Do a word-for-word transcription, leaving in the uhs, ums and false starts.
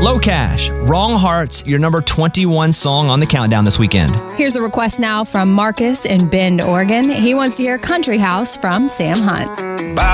Low Cash, Wrong Hearts, your number twenty-one song on the countdown this weekend. Here's a request now from Marcus in Bend, Oregon. He wants to hear Country House from Sam Hunt. By